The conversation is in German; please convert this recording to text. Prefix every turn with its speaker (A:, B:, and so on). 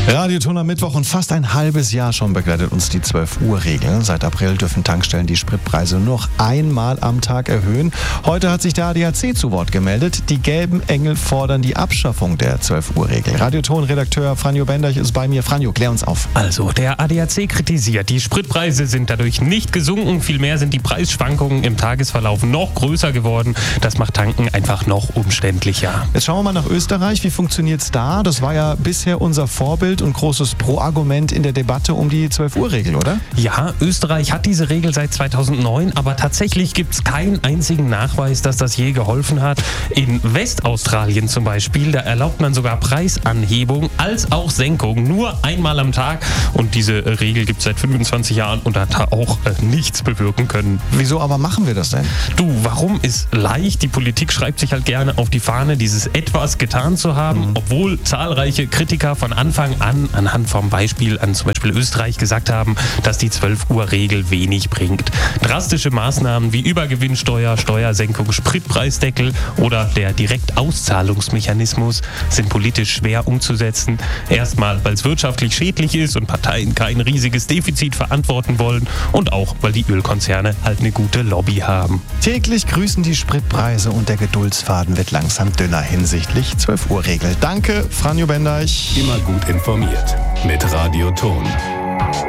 A: Radioton am Mittwoch und fast ein halbes Jahr schon begleitet uns die 12-Uhr-Regel. Seit April dürfen Tankstellen die Spritpreise nur noch einmal am Tag erhöhen. Heute hat sich der ADAC zu Wort gemeldet. Die gelben Engel fordern die Abschaffung der 12-Uhr-Regel. Radioton-Redakteur Franjo Benderch ist bei mir. Franjo, klär uns auf.
B: Also, der ADAC kritisiert, die Spritpreise sind dadurch nicht gesunken. Vielmehr sind die Preisschwankungen im Tagesverlauf noch größer geworden. Das macht Tanken einfach noch umständlicher.
A: Jetzt schauen wir mal nach Österreich. Wie funktioniert es da? Das war ja bisher unser Vorbild und großes Pro-Argument in der Debatte um die 12-Uhr-Regel, oder?
B: Ja, Österreich hat diese Regel seit 2009, aber tatsächlich gibt es keinen einzigen Nachweis, dass das je geholfen hat. In Westaustralien zum Beispiel, da erlaubt man sogar Preisanhebung als auch Senkung nur einmal am Tag. Und diese Regel gibt es seit 25 Jahren und hat da auch nichts bewirken können.
A: Wieso aber machen wir das denn?
B: Du, warum ist leicht? Die Politik schreibt sich halt gerne auf die Fahne, dieses etwas getan zu haben, obwohl zahlreiche Kritiker von Anfang an anhand vom Beispiel an zum Beispiel Österreich gesagt haben, dass die 12-Uhr-Regel wenig bringt. Drastische Maßnahmen wie Übergewinnsteuer, Steuersenkung, Spritpreisdeckel oder der Direktauszahlungsmechanismus sind politisch schwer umzusetzen. Erstmal, weil es wirtschaftlich schädlich ist und Parteien kein riesiges Defizit verantworten wollen und auch, weil die Ölkonzerne halt eine gute Lobby haben.
A: Täglich grüßen die Spritpreise und der Geduldsfaden wird langsam dünner hinsichtlich 12-Uhr-Regel. Danke, Franjo Benderch.
C: Immer gut informiert mit Radioton.